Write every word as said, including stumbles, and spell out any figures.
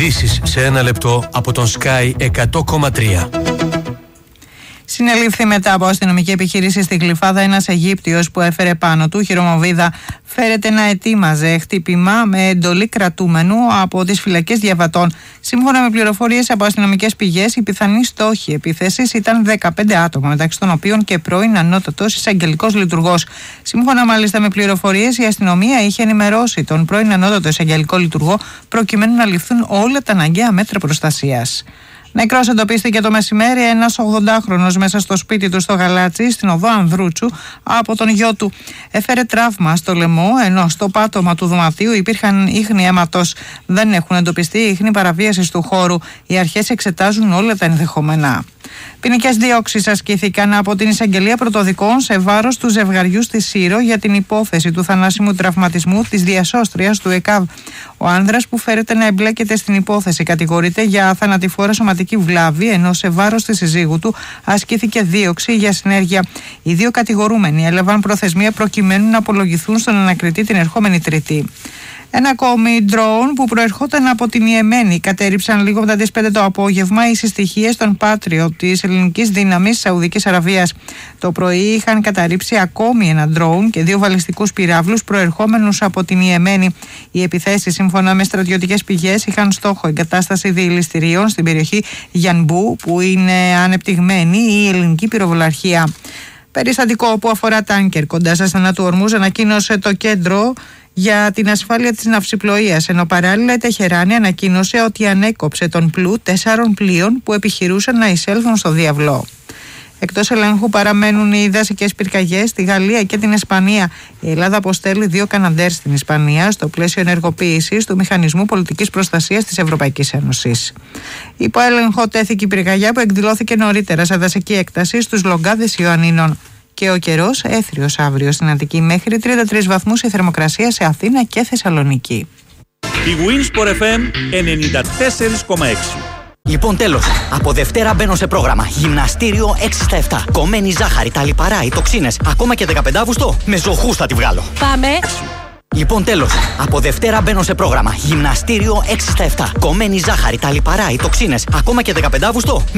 Ειδήσεις σε ένα λεπτό από τον Sky εκατό κόμμα τρία. Συνελήφθη μετά από αστυνομική επιχείρηση στη Γλυφάδα ένας Αιγύπτιος που έφερε πάνω του χειρομοβίδα. Φέρεται να ετοίμαζε χτύπημα με εντολή κρατούμενου από τις φυλακές Διαβατών. Σύμφωνα με πληροφορίες από αστυνομικές πηγές, οι πιθανοί στόχοι επίθεσης ήταν δεκαπέντε άτομα, μεταξύ των οποίων και πρώην ανώτατος εισαγγελικός λειτουργός. Σύμφωνα μάλιστα με πληροφορίες, η αστυνομία είχε ενημερώσει τον πρώην ανώτατο εισαγγελικό λειτουργό προκειμένου να ληφθούν όλα τα αναγκαία μέτρα προστασίας. Νεκρός εντοπίστηκε το μεσημέρι ένας ογδοντάχρονος μέσα στο σπίτι του στο Γαλάτσι, στην οδό Ανδρούτσου, από τον γιο του. Έφερε τραύμα στο λαιμό, ενώ στο πάτωμα του δωματίου υπήρχαν ίχνη αίματος. Δεν έχουν εντοπιστεί ίχνη παραβίασης του χώρου. Οι αρχές εξετάζουν όλα τα ενδεχόμενα. Ποινικές διώξεις ασκήθηκαν από την Εισαγγελία Πρωτοδικών σε βάρος του ζευγαριού στη Σύρο για την υπόθεση του θανάσιμου τραυματισμού της διασώστριας του ΕΚΑΒ. Ο άνδρας που φέρεται να εμπλέκεται στην υπόθεση κατηγορείται για θανατηφόρα σωματική βλάβη, ενώ σε βάρος της συζύγου του ασκήθηκε δίωξη για συνέργεια. Οι δύο κατηγορούμενοι έλαβαν προθεσμία προκειμένου να απολογηθούν στον ανακριτή την ερχόμενη Τρίτη. Ένα ακόμη ντρόουν που προερχόταν από την Ιεμένη κατέριψαν λίγο μετά τις πέντε το απόγευμα οι συστοιχίες των Patriot της ελληνικής δύναμης Σαουδικής Αραβίας. Το πρωί είχαν καταρρίψει ακόμη ένα ντρόουν και δύο βαλιστικούς πυράβλους προερχόμενους από την Ιεμένη. Οι επιθέσεις, σύμφωνα με στρατιωτικές πηγές, είχαν στόχο εγκατάσταση διελιστηρίων στην περιοχή Γιανμπού, που είναι ανεπτυγμένη η ελληνική πυροβολαρχία. Περιστατικό που αφορά τάνκερ κοντά στα στενά του Ορμούζ ανακοίνωσε το κέντρο για την ασφάλεια της ναυσιπλοείας, ενώ παράλληλα η Τεχεράνη ανακοίνωσε ότι ανέκοψε τον πλού τεσσάρων πλοίων που επιχειρούσαν να εισέλθουν στο διαβλό. Εκτός ελέγχου παραμένουν οι δασικές πυρκαγιές στη Γαλλία και την Ισπανία. Η Ελλάδα αποστέλει δύο Καναντέρ στην Ισπανία στο πλαίσιο ενεργοποίησης του Μηχανισμού Πολιτικής Προστασίας της Ευρωπαϊκής Ένωσης. Υπό έλεγχο τέθηκε η πυρκαγιά που εκδηλώθηκε νωρίτερα σε δασική έκταση στους Λογκάδες Ιωαννίνων. Και ο καιρός έθριος αύριο στην Αττική, μέχρι τριάντα τρεις βαθμούς η θερμοκρασία σε Αθήνα και Θεσσαλονίκη. Η Winsport εφ εμ ενενήντα τέσσερα κόμμα έξι. Λοιπόν, τέλος. Από Δευτέρα μπαίνω σε πρόγραμμα. Γυμναστήριο έξι στα επτά. Κομμένη ζάχαρη, τα λιπαρά, οι τοξίνες. Ακόμα και δεκαπέντε Αυγούστου με ζωχούς θα τη βγάλω. Πάμε. Λοιπόν, τέλος. Από Δευτέρα μπαίνω σε πρόγραμμα. Γυμναστήριο έξι στα επτά. Κομμένη ζάχαρη, τα λιπαρά, οι τοξίνες. Ακόμα και δεκαπέντε Αυγούστου